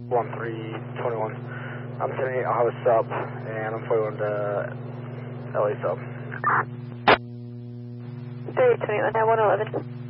1321. I'm 78, I'll have a sub, and I'm forwarding to LA sub. 321, 111.